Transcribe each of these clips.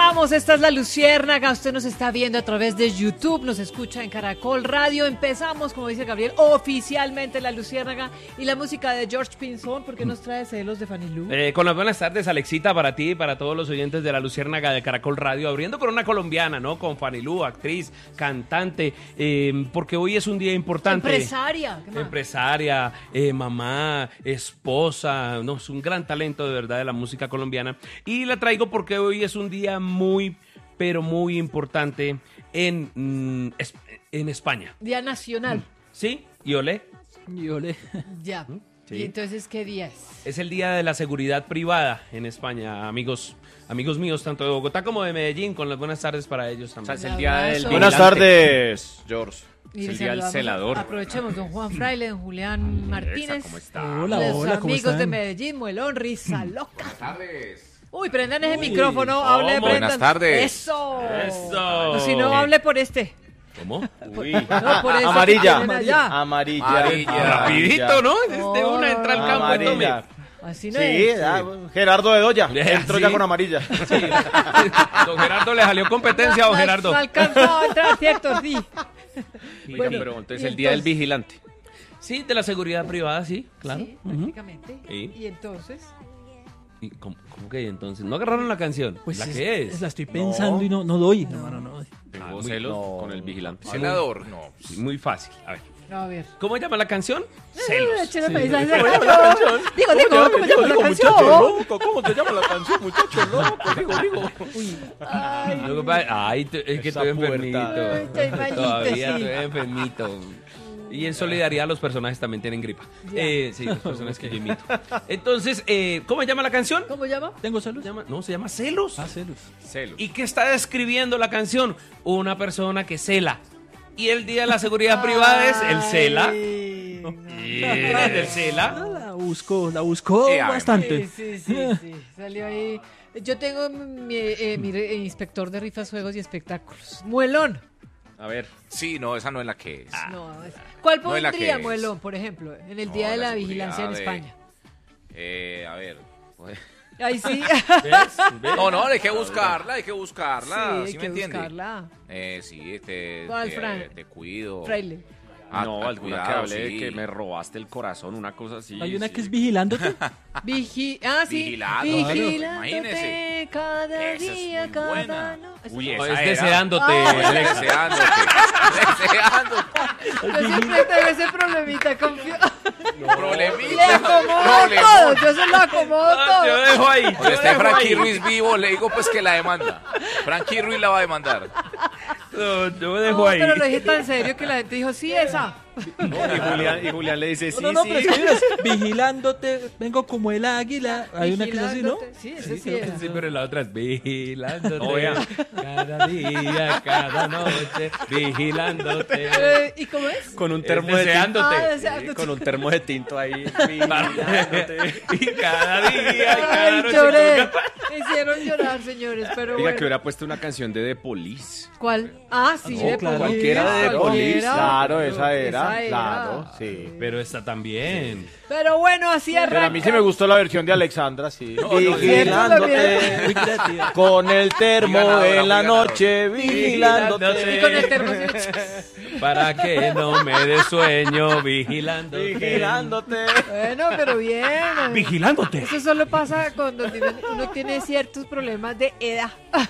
Arrancamos, esta es La Luciérnaga, usted nos está viendo a través de YouTube, nos escucha en Caracol Radio, empezamos, como dice Gabriel, oficialmente La Luciérnaga y la música de George Pinzón, porque nos trae celos de Fanny Lu. Con las buenas tardes, Alexita, para ti y para todos los oyentes de La Luciérnaga de Caracol Radio, abriendo con una colombiana, ¿no? Con Fanny Lu, actriz, cantante, porque hoy es un día importante. Empresaria. Empresaria, mamá, esposa, no, es un gran talento de verdad de la música colombiana. Y la traigo porque hoy es un día muy, pero muy importante en España. Día nacional. ¿Sí? ¿Y olé? Y olé. Ya. Sí. ¿Y entonces qué día es? Es el día de la seguridad privada en España, amigos míos, tanto de Bogotá como de Medellín, con las buenas tardes para ellos también. O sea, es el día del Buenas vigilante. tardes, George. Y Es el les día del saludamos. celador. Aprovechemos, don Juan Fraile, don Julián Martínez. ¿Cómo está? Hola, Los hola, ¿cómo amigos de están? Medellín, Muelón, Risa Loca. Buenas tardes. Uy, prendan ese micrófono, hable, ¿cómo? prendan. Buenas tardes. Eso. Eso. O si no, hable por este. ¿Cómo? Uy. No, por ese Amarilla. que tienen allá. Amarilla. Amarilla. Rapidito, ¿no? No, De una entra al campo y tome. Amarilla. Así no Sí, es. Gerardo de Doya. Entró Sí. ya con amarilla. Don Gerardo le salió competencia, don Gerardo. No alcanzó a entrar, ¿cierto? Sí. Oiga, Bueno, pero entonces y el día del entonces- vigilante. Sí, de la seguridad privada, sí, claro. Sí, prácticamente. Sí. Y entonces, ¿Y cómo que entonces? ¿No agarraron la canción? Pues ¿La que es? La estoy pensando y no doy, hermano, no doy. Tengo muy- celos no. con el vigilante. Senador. No. Sí, muy fácil. A ver. a ver. ¿Cómo llama la canción? Celos. Échale Sí. país a esa ¿Cómo llama canción. la canción? Digo, ¿cómo llama la canción? ¿Cómo se llama la canción, muchacho? Loco, digo. Ay, Lo que pasa- Ay, es que Esa estoy puerta. enfermito. Ay, estoy malito, Todavía sí. estoy enfermito. Y en solidaridad los personajes también tienen gripa. Ya. Sí, los personajes que yo imito. Entonces, ¿cómo se llama la canción? ¿Cómo llama? ¿Tengo salud? Se llama Celos. Ah, celos. Celos. ¿Y qué está describiendo la canción? Una persona que cela. Y el día de la seguridad privada es el cela. Ay, no. ¿El cela? La buscó bastante. Sí. Salió ahí. Yo tengo mi inspector de rifas, juegos y espectáculos. Muelón. A ver. Sí, no, esa no es la que es. No, ¿cuál No es la pondría que es. Muelón, por ejemplo, en el No, Día de la la Vigilancia en seguridad España? A ver. Ahí sí. No, hay que buscarla, hay que buscarla. Sí, hay ¿Sí me que entiende? buscarla. Sí, ¿Cuál, Fran? te cuido. Fraile. No, alguna cuidado, que hable sí. de que me robaste el corazón, una cosa así. Hay una sí. que es vigilándote. Sí. Vigilándote, Vigilándote imagínese. cada Esa es día, muy cada buena. no. Uy, O esa es era. deseándote, Alex. Deseándote. Yo siempre tengo ese problemita, confío. Problemita. Le acomodo todo, yo se lo acomodo Yo todo. dejo ahí. Cuando esté Frankie Ruiz vivo, le digo pues que la demanda. Frankie Ruiz la va a demandar. Yo No, dejo ahí. pero lo dije tan serio que la gente dijo, sí, esa. Y Julián le dice, sí, No, sí. pero es que mira, vigilándote, vengo como el águila. Hay una que es así, ¿no? Vigilándote. Sí, ese sí era. Sí, pero la otra es vigilándote. No, vea. Cada día, cada noche, vigilándote. ¿Y cómo es? Con un Es termo de tinto. deseándote. Deseándote. Con un termo de tinto ahí. Y cada día, y cada Ay, noche. lloré. Me hicieron llorar, señores, pero Diga bueno. que hubiera puesto una canción de The Police. ¿Cuál? Ah, sí, No, de claro. Police, Cualquiera de The Police. cualquiera. Claro, esa era. Esa era. Claro, sí. Pero está también. Pero bueno, así Pero arranca. a mí sí me gustó la versión de Alexandra, sí. Muy Vigilándote. creativa. Con el termo ganadora, en la muy ganadora. noche, vigilándote. Y con el termo así. Para que no me dé sueño, vigilándote. Vigilándote. Bueno, pero bien. Vigilándote. Eso solo pasa cuando uno tiene ciertos problemas de edad.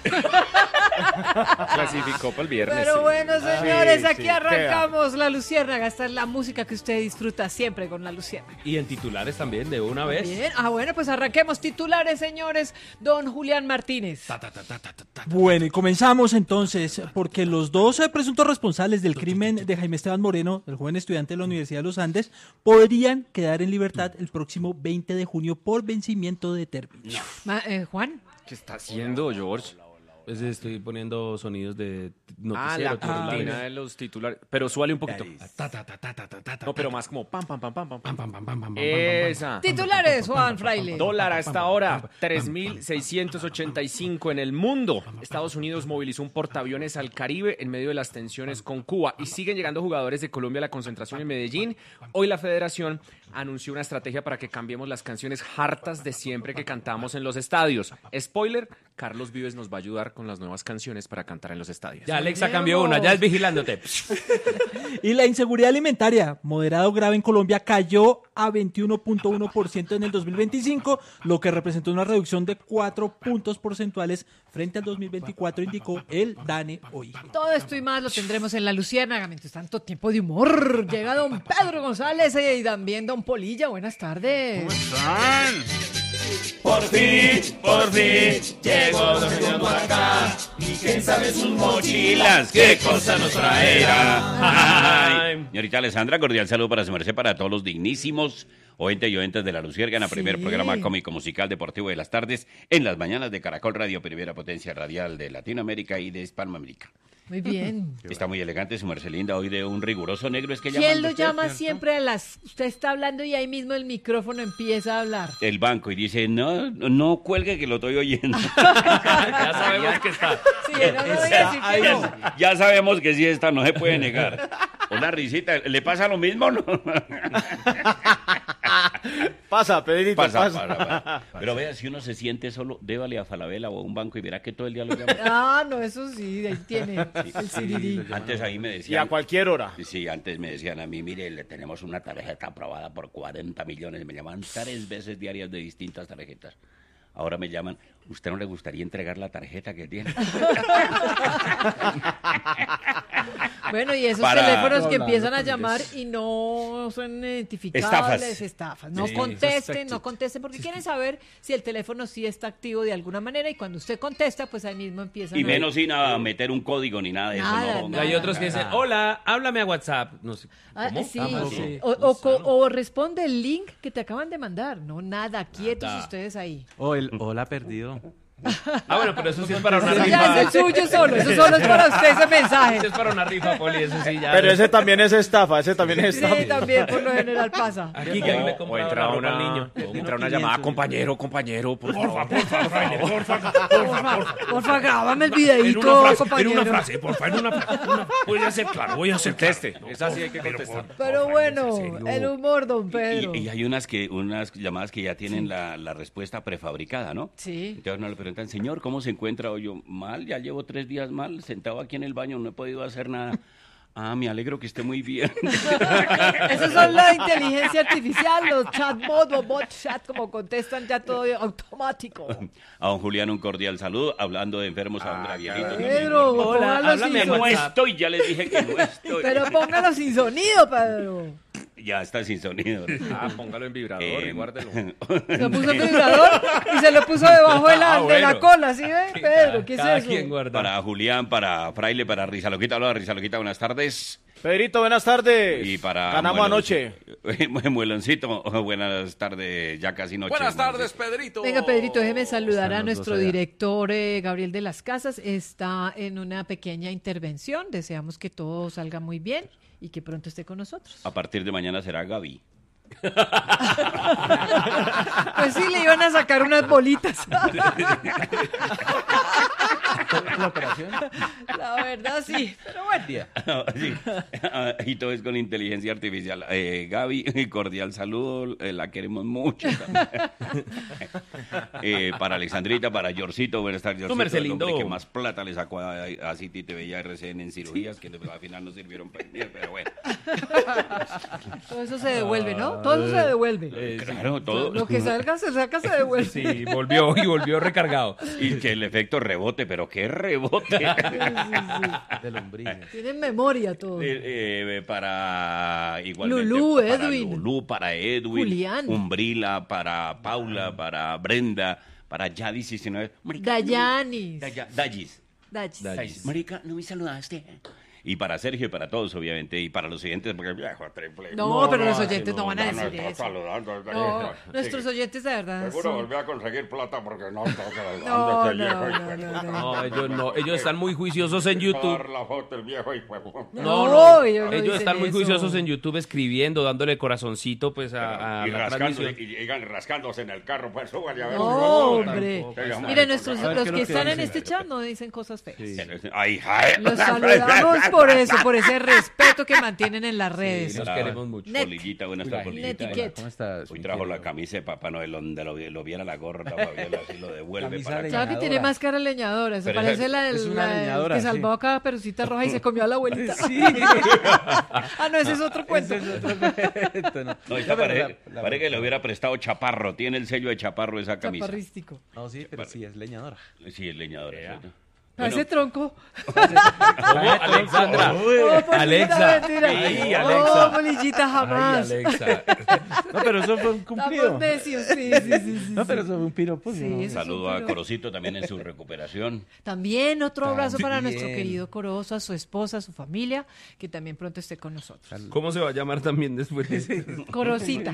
Clasificó para el viernes. Pero sí. bueno, señores, sí, aquí sí, arrancamos La Luciérnaga. Esta es la música que usted disfruta siempre con La Luciérnaga. Y en titulares también, de una vez. Bien. Bueno, pues arranquemos titulares, señores. Don Julián Martínez. Bueno, y comenzamos entonces, porque los dos presuntos responsables del crimen de Jaime Esteban Moreno, el joven estudiante de la Universidad de los Andes, podrían quedar en libertad el próximo 20 de junio por vencimiento de término. Juan. ¿Qué está haciendo, George? Pues estoy poniendo sonidos de Ah, noticiero. la cortina de los titulares. Pero súbale un poquito. No, pero más como pam, pam, pam, pam, pam. Pam, pam, pam, pam, pam, pam, Esa. Titulares, Juan Fraile. Dólar a esta hora, 3.685 en el mundo. Estados Unidos movilizó un portaaviones al Caribe en medio de las tensiones con Cuba y siguen llegando jugadores de Colombia a la concentración en Medellín. Hoy la federación anunció una estrategia para que cambiemos las canciones hartas de siempre que cantamos en los estadios. Spoiler, Carlos Vives nos va a ayudar con las nuevas canciones para cantar en los estadios. Ya Alexa cambió una, ya es vigilándote. Y la inseguridad alimentaria, moderado grave en Colombia, cayó a 21.1% en el 2025, lo que representó una reducción de 4 puntos porcentuales frente al 2024, indicó el DANE hoy. Todo esto y más lo tendremos en La Luciérnaga. Mientras tanto, tiempo de humor. Llega don Pedro González y también don Polilla. Buenas tardes. Por fin, llegó Don Pedro acá. Y quién sabe sus mochilas, qué cosa nos traerá. Ay. Señorita Alessandra, cordial saludo para su merced, para todos los dignísimos oyentes y oyentes de La Luciérnaga, primer programa cómico musical deportivo de las tardes, en las mañanas de Caracol Radio, primera potencia radial de Latinoamérica y de Hispanoamérica. Muy bien. Está muy elegante su merced linda, hoy de un riguroso negro. Es que ¿Quién lo usted, llama ¿cierto? siempre a las... Usted está hablando y ahí mismo el micrófono empieza a hablar? El banco, y dice, no cuelgue que lo estoy oyendo. Ya sabemos que está. Sí, no lo voy a decir que no. Ya sabemos que sí está, no se puede negar. Una risita, ¿le pasa lo mismo o no? Pasa, Pedrito, Pasa. Pero vea, si uno se siente solo, débale a Falabella o a un banco y verá que todo el día lo llama. Ah, no, eso sí, ahí tiene el sirirí. Antes ahí me Y a decían... cualquier hora. Sí, antes me decían a mí, mire, le tenemos una tarjeta aprobada por 40 millones. Me llaman 3 veces diarias de distintas tarjetas. Ahora me llaman, ¿usted no le gustaría entregar la tarjeta que tiene? Bueno, y esos teléfonos que empiezan a llamar y no son identificables, estafas. No contesten, porque quieren saber si el teléfono sí está activo de alguna manera, y cuando usted contesta, pues ahí mismo empiezan Y menos sin meter un código ni nada de eso. No, Hay otros que dicen, hola, háblame a WhatsApp. No sé, ¿cómo? Sí. sí. O responde el link que te acaban de mandar. No, nada, quietos ustedes ahí. Hola, perdido. Ah, bueno, pero eso sí es para una Eso rifa. ya es el suyo solo, eso solo es para usted ese mensaje. Eso es para una rifa, Poli, eso sí ya. Pero ese también es estafa, Sí, también por lo general pasa. Aquí que le O compra entra ropa una, al niño. entra una llamada, compañero, por favor. Porfa, grábame el videíto, compañero. En una frase. Voy a ser claro, voy a ser Conteste, esa sí hay que contestar. Pero bueno, el humor, don Pedro. Y hay unas llamadas que ya tienen la respuesta prefabricada, ¿no? Sí. Entonces no le preguntan, señor, ¿cómo se encuentra? O yo, mal, ya llevo 3 días mal, sentado aquí en el baño, no he podido hacer nada. Ah, me alegro que esté muy bien. Esos son la inteligencia artificial, los chatbots o bot chat, como contestan ya todo automático. A don Julián un cordial saludo, hablando de enfermos a don Gravierito. Pedro, Hola, póngalo háblame sin a No sonido. WhatsApp. estoy, ya les dije que no estoy. Pero póngalo sin sonido, Pedro. Ya está sin sonido. Póngalo en vibrador y guárdelo. Se puso el vibrador y se lo puso debajo de la bueno. cola, ¿sí ve? Pedro, ¿qué es Cada eso? quien guarda. Para Julián, para Fraile, para Rizaloquita. Hola, Rizaloquita, buenas tardes. Pedrito, buenas tardes. Y para Ganamos anoche. Mueloncito, buenas tardes, ya casi noche. Buenas tardes, Mueloncito. Pedrito. Venga, Pedrito, déjeme saludar a Están los nuestro dos allá. director Gabriel de las Casas. Está en una pequeña intervención. Deseamos que todo salga muy bien y que pronto esté con nosotros. A partir de mañana será Gaby. Pues sí, le iban a sacar unas bolitas. ¿La operación? La verdad, sí. Pero bueno. Sí. Y todo es con inteligencia artificial. Gaby, cordial saludo, la queremos mucho. Para Alexandrita, para Georgito, buenas tardes, Georgito, Merced el hombre lindo. que más plata le sacó a City TV y a RCN en cirugías, que al final no sirvieron para mí, pero bueno. Todo eso se devuelve, ¿no? Todo eso se devuelve. Claro, todo. Lo que salga, se saca, se devuelve. Sí, volvió recargado. Y que el efecto rebote, pero qué rebote. De lombriz. Tienen memoria todo. Para igualmente Lulú, para Edwin. Lulú, para Edwin, Julián. Umbrila, para Paula, para Brenda, para Yadis 19. Marica, Dayanis. Dayis. Dayis. Marica, no me saludaste. Y para Sergio y para todos, obviamente, y para los oyentes, porque viejo triple. No, pero los oyentes no van a no, decir está eso. saludando. No, nuestros oyentes de verdad. Seguro son- volví a conseguir plata porque no está saludando No, ese viejo. no. Ellos están muy juiciosos en YouTube. Dar la foto el viejo y pues. No, ellos no Ellos dicen están muy eso. juiciosos en YouTube escribiendo, dándole corazoncito pues a Y la transmisión. rascándose en el carro, pues súbale a ver. No, hombre. Tampoco. Mire, nuestros, A ver, los ¿qué es que lo que están en dicen? este chat no dicen cosas feas. Ay, ay. Los saludamos por eso, por ese respeto que mantienen en las redes. Nos queremos mucho. Net. Polillita, buenas tardes, Polillita. Netiquette. ¿Cómo estás? Hoy trajo la camisa de Papá Noel donde lo viera la gorra, Fabiola, así lo devuelve Camisa para acá. Claro que tiene más cara leñadora, se Pero parece la es del una la leñadora, que sí. salvó a cada Perucita Roja y se comió a la abuelita. Sí. Ah, no, ese es otro cuento. Ese es otro cuento, no. No, esta No, pero parece que le hubiera prestado Chaparro. Tiene el sello de Chaparro esa camisa. Chaparrístico. No, sí, pero sí, es leñadora. Sí, es leñadora. ¿cierto? Parece tronco. ¿Cómo? Alexandra. Oh, Polillita, Alexa. mentira. Sí, Alexa. Oh, Polillita, jamás. Ay, Alexa. No, pero eso fue un Estamos cumplido. necios, sí. No, pero eso fue un piropo. Sí, ¿no? eso Saludo a pero- Corocito también en su recuperación. También otro abrazo para También. nuestro querido Corozo, a su esposa, a su familia, que también pronto esté con nosotros. ¿Cómo se va a llamar también después de esto? Corosita.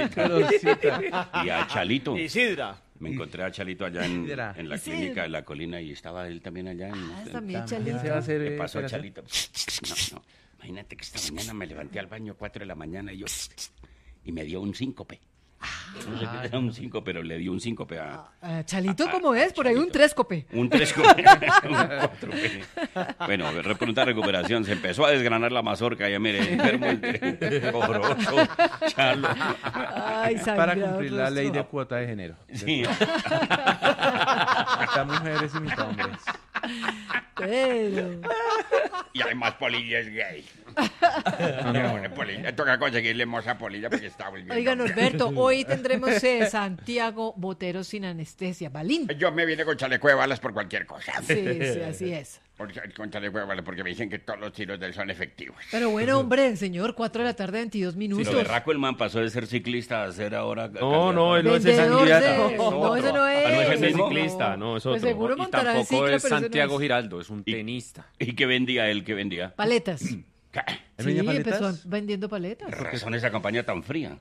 Y a Chalito. Isidra. Me encontré a Chalito allá en Mira. la Sí. clínica de la colina y estaba él también allá en... Ah, también También Chalito. se va a hacer. ¿Qué pasó, operación. Chalito? No. Imagínate que esta mañana me levanté al baño 4 de la mañana y me dio un síncope. No sé qué era un síncope, pero le dio un síncope a... Ah, Chalito, ¿cómo es? Por ahí un tréscope. Un 3 un 4. Bueno, pronta recuperación. Se empezó a desgranar la mazorca. Ya mire, enfermo el Corozo, Chalo. Ay, Para sangrado cumplir la rostro. ley de cuota de género. Sí. Mitad mujeres y mitad hombres. Pero... Y además Polilla es gay. Polilla, toca conseguirle moza a Polilla porque está volviendo. Oiga, Norberto, hoy tendremos Santiago Botero sin anestesia. Balín. Yo me vine con chaleco de balas por cualquier cosa. Sí, así es. Con chaleco de balas porque me dicen que todos los tiros de él son efectivos. Pero bueno, hombre, señor, 4 de la tarde, 22 minutos. Pero berraco el man pasó de ser ciclista a ser ahora... No, él no es Vendedor ese de- candidato. No, ese no es. Ah, no es el Ese es mismo. ciclista, no, es Pues otro. seguro Y montará en tampoco cicla, es pero ese no Santiago es. Giraldo, es un tenista. ¿Y qué vendía él? ¿Qué vendía? Paletas. ¿Qué? ¿Él Sí, vendía paletas? empezó vendiendo paletas. ¿Qué razón esa campaña tan fría?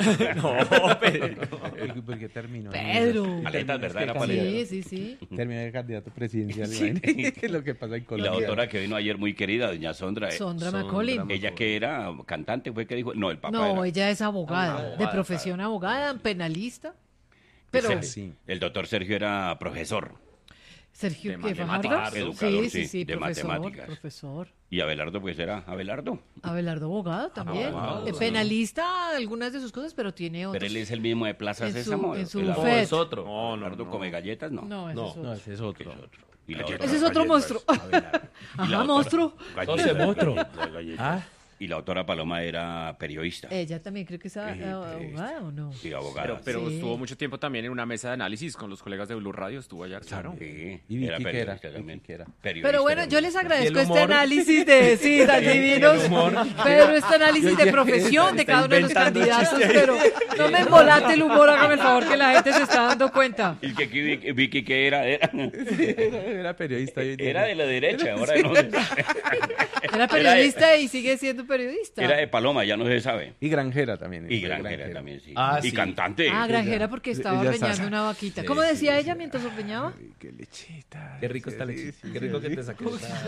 ¿Por qué terminó? Pedro. Paletas, ¿verdad? Era Sí, paleta. sí. Terminó de candidato presidencial. Sí. imagínate lo que pasa en Y la Colombia. doctora que vino ayer muy querida, doña Sondra. Sondra Macaulay. Ella que era cantante, fue que dijo... No, el papá No, era... ella es abogada, de profesión abogada, penalista. Pero Sí. El doctor Sergio era profesor. Sergio, De ¿qué, matemáticas. Fajardo? Educador, Sí, sí, de profesor, matemáticas. profesor. Y Abelardo, pues era Abelardo. Abelardo abogado también. Abogado, sí. Penalista, algunas de sus cosas, pero tiene otros. Pero él es el mismo de Plaza En su- Sésamo. en su el No, buffet. es otro. No, Abelardo come galletas, no. No, ese es otro. No, ese es otro. Y la otra- Ese es otro monstruo. Ajá, monstruo. Entonces, monstruo. Ah, Y la autora Paloma era periodista. Ella también creo que es abogada o no. Sí, abogada. Pero Sí. estuvo mucho tiempo también en una mesa de análisis con los colegas de Blue Radio, estuvo allá, claro. Sí, ¿Y Vicky era qué era? periodista también. Vicky qué era? Periodista Pero bueno, era yo les periodista. agradezco ¿Y el este humor? análisis de, sí, tan divinos, Pedro, este análisis de profesión de está cada uno de los inventando candidatos, pero no me embolate el humor, hágame el favor que la gente se está dando cuenta. Y que Vicky que era Era periodista. era de la derecha, ahora no sé. Era periodista y sigue siendo periodista. Era de Paloma, ya no se sabe. Y granjera también. Y fue granjera también, sí. Ah, y sí. cantante. Ah, granjera porque estaba Ella está- ordeñando una vaquita. ¿Cómo decía ella mientras ordeñaba? Ay, qué lechita. qué rico está Alexis. Qué rico que te saques.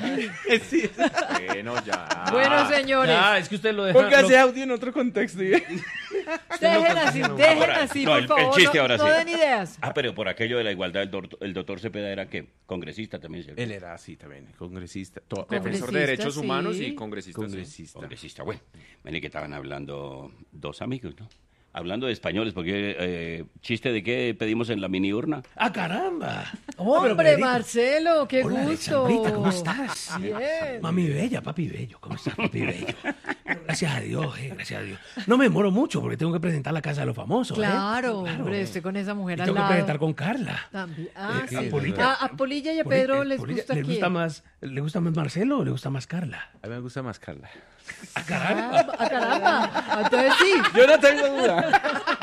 Bueno, ya. Bueno, señores, Ah, es que usted lo deja. Póngase audio en otro contexto. dejen así, No, por el favor. chiste no, ahora no sí. den ideas. Ah, pero por aquello de la igualdad, el doctor Cepeda era que congresista también. ¿cierto? Él era así también, congresista. Defensor de derechos sí. humanos y congresista. sí. Congresista. Congresista, bueno. Vení que estaban hablando dos amigos, ¿no? Hablando de españoles, porque chiste de qué pedimos en la mini urna. ¡Ah, caramba! Hombre, Federico. Marcelo, qué Hola, gusto. Alexandrita, ¿cómo estás? Bien. Mami bella, papi bello. ¿Cómo estás, papi bello? Gracias a Dios, gracias a Dios. No me demoro mucho porque tengo que presentar la Casa de los Famosos. Claro, hombre, estoy con esa mujer Y al tengo que lado. presentar con Carla. También. Ah, Eh, sí. a Polilla. A Polilla y a Pedro les Polilla, gusta quién. ¿Le gusta más Marcelo o le gusta más Carla? A mí me gusta más Carla. ¡Ah, caramba! Ah, caramba. Entonces sí. Yo no tengo duda.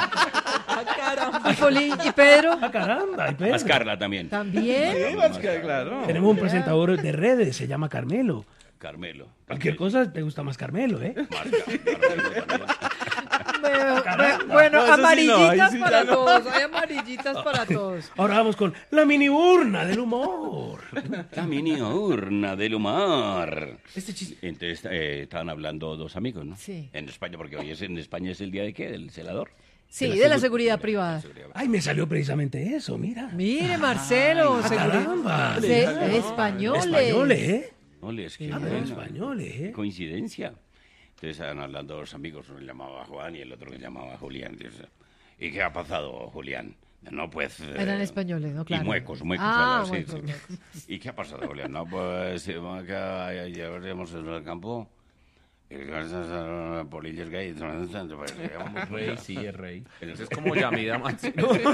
Y Pedro ¡Ah, caramba! ¿Y Pedro? Más Carla también. también. Claro. Tenemos un presentador de redes, se llama Carmelo. Carmelo. Cualquier cosa te gusta más Carmelo, ¿eh? Carmelo también. Bueno, No, eso sí no, amarillitas ahí sí para ya no. todos. Hay amarillitas para todos. Ahora vamos con la mini urna del humor. La mini urna del humor. Este chiste. Entonces estaban hablando dos amigos, ¿no? Sí. En España, porque hoy en España es el día de qué, del celador. Sí, de la seguridad privada. Ay, me salió precisamente eso, mira. Mire, Marcelo, ¡Ah, caramba! españoles. Españoles, ¿eh? Es que Hablan bueno, español, ¿eh? coincidencia. Entonces estaban hablando los amigos, uno se llamaba Juan y el otro que se llamaba Julián. ¿Y qué ha pasado, Julián? No, pues... Eran españoles, ¿no? Claro. Y muecos, Ah, sí, muecos, sí. muecos. ¿Y qué ha pasado, Julián? No, pues que llevaremos en el campo. Y polillos gays. Pues, Rey, sí, es rey. Es como Yamida más.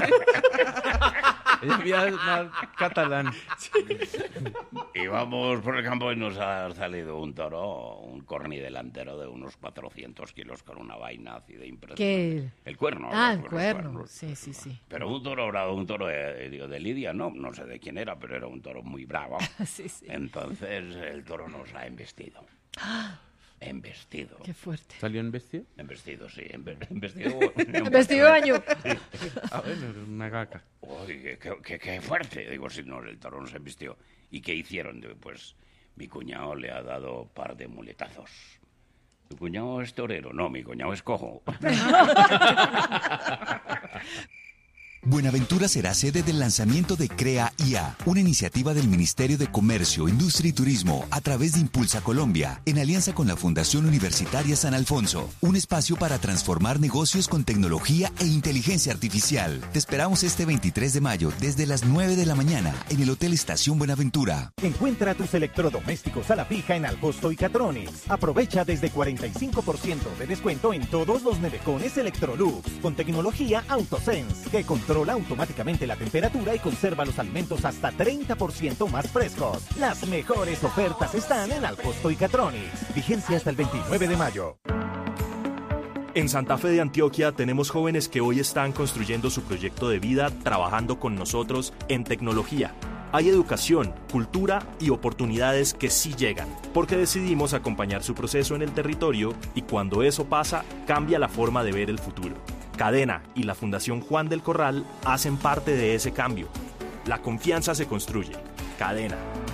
Ella es más catalán. Y vamos por el campo y nos ha salido un toro, un corni delantero de unos 400 kilos con una vaina así de impresionante. ¿Qué? El cuerno. Ah, los el cuerno. cuernos. Sí, sí, sí. Pero un toro bravo, un toro de Lidia, no sé de quién era, pero era un toro muy bravo. Sí, sí. Entonces el toro nos ha embestido. Embestido. Qué fuerte. ¿Salió en vestido? Embestido, sí. Embestido. Vestido de baño. Ah, bueno, una gaca. Uy, qué fuerte. Digo, si no, el toro nos embistió. ¿Y qué hicieron? Digo, pues mi cuñado le ha dado par de muletazos. ¿Tu cuñado es torero? No, mi cuñado es cojo. Buenaventura será sede del lanzamiento de Crea IA, una iniciativa del Ministerio de Comercio, Industria y Turismo a través de Impulsa Colombia, en alianza con la Fundación Universitaria San Alfonso, un espacio para transformar negocios con tecnología e inteligencia artificial. Te esperamos este 23 de mayo desde las 9 de la mañana en el Hotel Estación Buenaventura. Encuentra tus electrodomésticos a la fija en Alcosto y Catronics. Aprovecha desde 45% de descuento en todos los nevecones Electrolux, con tecnología AutoSense, que controla automáticamente la temperatura y conserva los alimentos hasta 30% más frescos. Las mejores ofertas están en Alcosto y Catronics. Vigencia hasta el 29 de mayo. En Santa Fe de Antioquia tenemos jóvenes que hoy están construyendo su proyecto de vida trabajando con nosotros en tecnología. Hay educación, cultura y oportunidades que sí llegan, porque decidimos acompañar su proceso en el territorio y cuando eso pasa, cambia la forma de ver el futuro. Cadena y la Fundación Juan del Corral hacen parte de ese cambio. La confianza se construye. Cadena.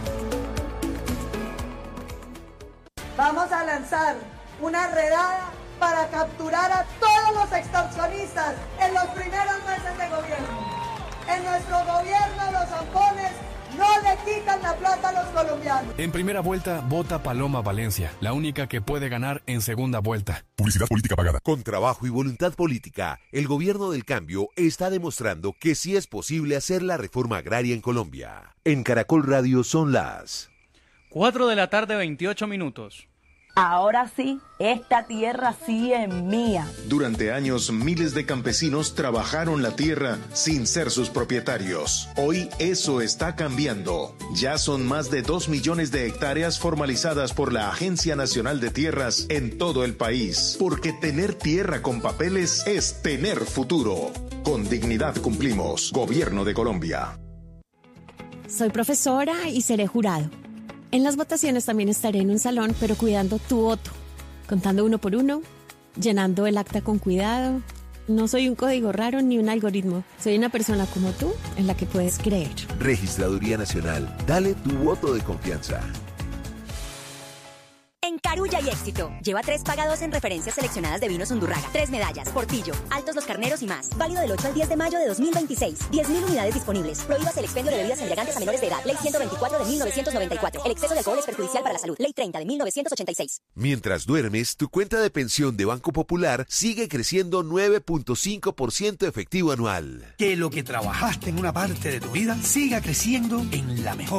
Vamos a lanzar una redada para capturar a todos los extorsionistas en los primeros meses de gobierno. En nuestro gobierno los zampones no le quitan la plata a los colombianos. En primera vuelta, vota Paloma Valencia, la única que puede ganar en segunda vuelta. Publicidad política pagada. Con trabajo y voluntad política, el gobierno del cambio está demostrando que sí es posible hacer la reforma agraria en Colombia. En Caracol Radio son las 4 de la tarde, 28 minutos. Ahora sí, esta tierra sí es mía. Durante años, miles de campesinos trabajaron la tierra sin ser sus propietarios. Hoy eso está cambiando. Ya son más de 2 millones de hectáreas formalizadas por la Agencia Nacional de Tierras en todo el país. Porque tener tierra con papeles es tener futuro. Con dignidad cumplimos. Gobierno de Colombia. Soy profesora y seré jurado. En las votaciones también estaré en un salón, pero cuidando tu voto, contando uno por uno, llenando el acta con cuidado. No soy un código raro ni un algoritmo. Soy una persona como tú en la que puedes creer. Registraduría Nacional. Dale tu voto de confianza. En Carulla y Éxito. Lleva 3 pagados en referencias seleccionadas de vinos Undurraga, 3 medallas, Portillo, Altos los Carneros y más. Válido del 8 al 10 de mayo de 2026. 10.000 unidades disponibles. Prohíbas el expendio de bebidas embriagantes a menores de edad. Ley 124 de 1994. El exceso de alcohol es perjudicial para la salud. Ley 30 de 1986. Mientras duermes, tu cuenta de pensión de Banco Popular sigue creciendo 9.5% efectivo anual. Que lo que trabajaste en una parte de tu vida siga creciendo en la mejor.